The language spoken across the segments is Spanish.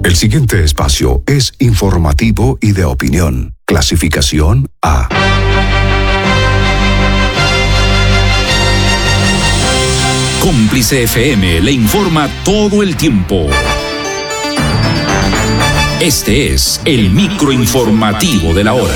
El siguiente espacio es informativo y de opinión. Clasificación A. Cómplice FM le informa todo el tiempo. Este es el microinformativo de la hora.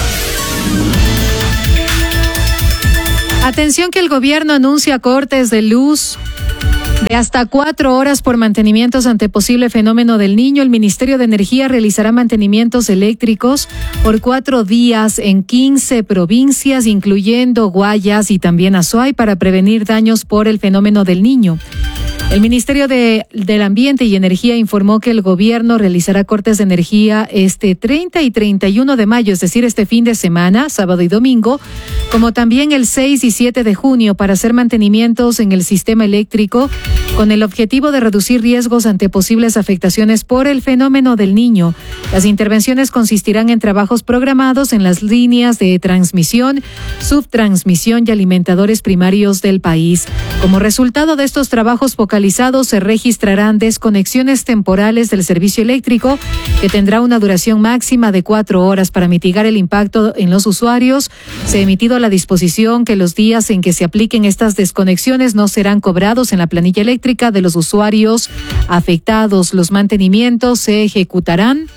Atención que el gobierno anuncia cortes de luz de hasta 4 horas por mantenimientos ante posible fenómeno del Niño. El Ministerio de Energía realizará mantenimientos eléctricos por 4 días en 15 provincias, incluyendo Guayas y también Azuay, para prevenir daños por el fenómeno del Niño. El Ministerio del Ambiente y Energía informó que el gobierno realizará cortes de energía este 30 y 31 de mayo, es decir, este fin de semana, sábado y domingo, como también el 6 y 7 de junio para hacer mantenimientos en el sistema eléctrico con el objetivo de reducir riesgos ante posibles afectaciones por el fenómeno del Niño. Las intervenciones consistirán en trabajos programados en las líneas de transmisión, subtransmisión y alimentadores primarios del país. Como resultado de estos trabajos focalizados, se registrarán desconexiones temporales del servicio eléctrico que tendrá una duración máxima de 4 horas. Para mitigar el impacto en los usuarios, se ha emitido la disposición que los días en que se apliquen estas desconexiones no serán cobrados en la planilla eléctrica de los usuarios afectados. Los mantenimientos se ejecutarán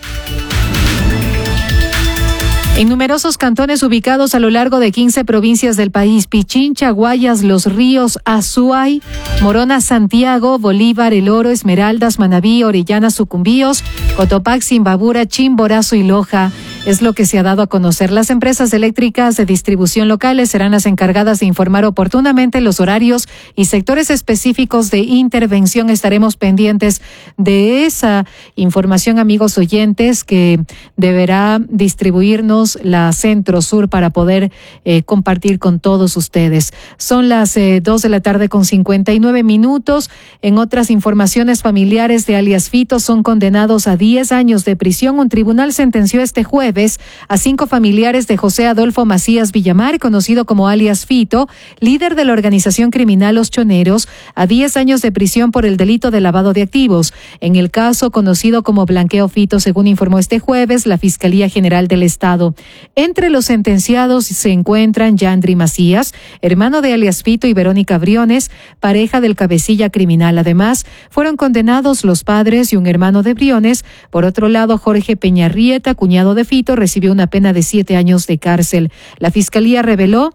en numerosos cantones ubicados a lo largo de 15 provincias del país: Pichincha, Guayas, Los Ríos, Azuay, Morona, Santiago, Bolívar, El Oro, Esmeraldas, Manabí, Orellana, Sucumbíos, Cotopaxi, Imbabura, Chimborazo y Loja. Es lo que se ha dado a conocer. Las empresas eléctricas de distribución locales serán las encargadas de informar oportunamente los horarios y sectores específicos de intervención. Estaremos pendientes de esa información, amigos oyentes, que deberá distribuirnos la Centro Sur para poder compartir con todos ustedes. Son las 2 de la tarde con 59 minutos. En otras informaciones, familiares de alias Fito son condenados a 10 años de prisión. Un tribunal sentenció este jueves a 5 familiares de José Adolfo Macías Villamar, conocido como alias Fito, líder de la organización criminal Los Choneros, a 10 años de prisión por el delito de lavado de activos. En el caso conocido como Blanqueo Fito, según informó este jueves la Fiscalía General del Estado. Entre los sentenciados se encuentran Yandri Macías, hermano de alias Fito, y Verónica Briones, pareja del cabecilla criminal. Además, fueron condenados los padres y un hermano de Briones. Por otro lado, Jorge Peñarrieta, cuñado de Fito, recibió una pena de 7 años de cárcel. La Fiscalía reveló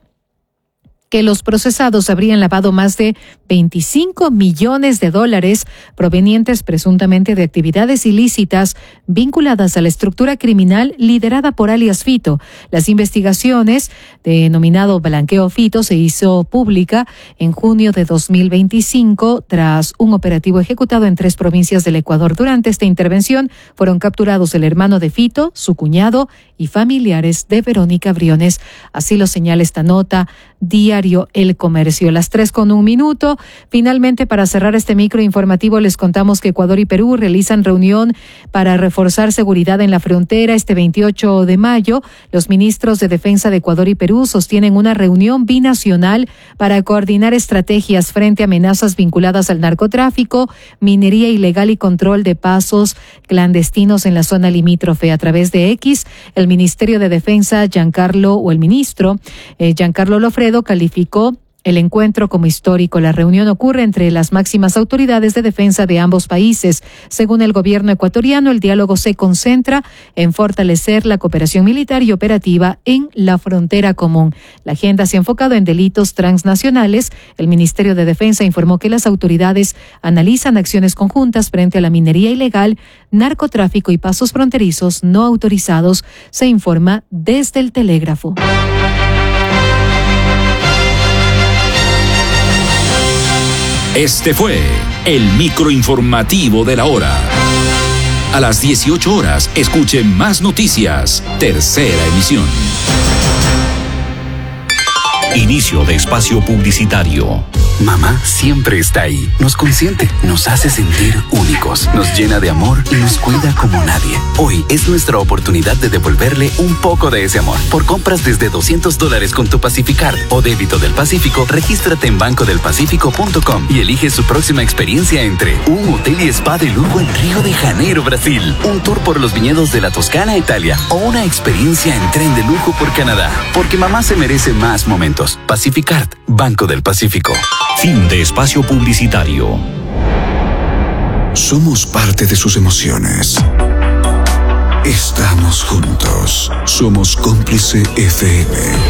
que los procesados habrían lavado más de 25 millones de dólares provenientes presuntamente de actividades ilícitas vinculadas a la estructura criminal liderada por alias Fito. Las investigaciones, denominado Blanqueo Fito, se hizo pública en junio de 2025 tras un operativo ejecutado en 3 provincias del Ecuador. Durante esta intervención fueron capturados el hermano de Fito, su cuñado y familiares de Verónica Briones. Así lo señala esta nota Diario El Comercio. Las 3:01. Finalmente, para cerrar este microinformativo, les contamos que Ecuador y Perú realizan reunión para reforzar seguridad en la frontera. Este 28 de mayo, los ministros de Defensa de Ecuador y Perú sostienen una reunión binacional para coordinar estrategias frente a amenazas vinculadas al narcotráfico, minería ilegal y control de pasos clandestinos en la zona limítrofe. A través de X, el Ministerio de Defensa, el ministro Giancarlo Lofredo, calificó el encuentro como histórico. La reunión ocurre entre las máximas autoridades de defensa de ambos países. Según el gobierno ecuatoriano, el diálogo se concentra en fortalecer la cooperación militar y operativa en la frontera común. La agenda se ha enfocado en delitos transnacionales. El Ministerio de Defensa informó que las autoridades analizan acciones conjuntas frente a la minería ilegal, narcotráfico y pasos fronterizos no autorizados, se informa desde el Telégrafo. Este fue el microinformativo de la hora. A las 18 horas, escuche más noticias. Tercera emisión. Inicio de espacio publicitario. Mamá siempre está ahí. Nos consiente, nos hace sentir únicos, nos nos llena de amor y nos cuida como nadie. Hoy es nuestra oportunidad de devolverle un poco de ese amor. Por compras desde $200 con tu Pacificard o débito del Pacífico, regístrate en bancodelpacifico.com y elige su próxima experiencia entre un hotel y spa de lujo en Río de Janeiro, Brasil, un tour por los viñedos de la Toscana, Italia, o una experiencia en tren de lujo por Canadá. Porque mamá se merece más momentos. Pacificard, Banco del Pacífico. Fin de espacio publicitario. Somos parte de sus emociones. Estamos juntos. Somos Cómplice FM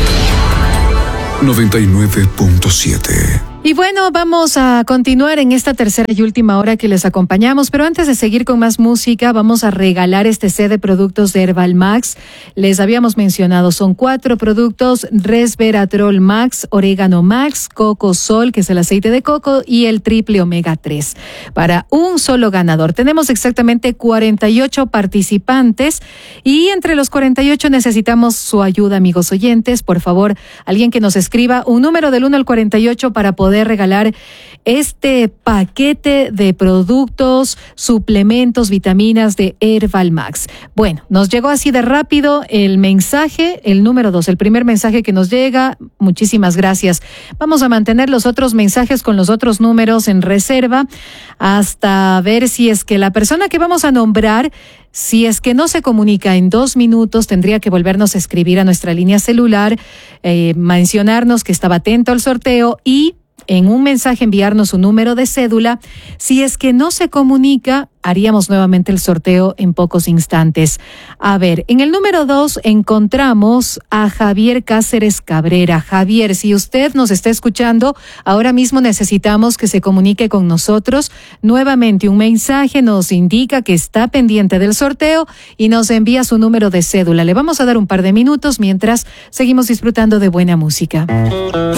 99.7. Y bueno, vamos a continuar en esta tercera y última hora que les acompañamos, pero antes de seguir con más música, vamos a regalar este set de productos de Herbal Max. Les habíamos mencionado, son 4 productos: Resveratrol Max, Orégano Max, Coco Sol, que es el aceite de coco, y el triple omega 3. Para un solo ganador. Tenemos exactamente 48 participantes y entre los 48 necesitamos su ayuda, amigos oyentes. Por favor, alguien que nos escriba un número del 1 al 48 para poder regalar este paquete de productos, suplementos, vitaminas de Herbal Max. Bueno, nos llegó así de rápido el mensaje, el número 2, el primer mensaje que nos llega. Muchísimas gracias. Vamos a mantener los otros mensajes con los otros números en reserva hasta ver si es que la persona que vamos a nombrar, si es que no se comunica en 2 minutos, tendría que volvernos a escribir a nuestra línea celular, mencionarnos que estaba atento al sorteo y en un mensaje enviarnos su número de cédula. Si es que no se comunica, haríamos nuevamente el sorteo en pocos instantes. A ver, en el número 2 encontramos a Javier Cáceres Cabrera. Javier, si usted nos está escuchando, ahora mismo necesitamos que se comunique con nosotros. Nuevamente un mensaje nos indica que está pendiente del sorteo y nos envía su número de cédula. Le vamos a dar un par de minutos mientras seguimos disfrutando de buena música.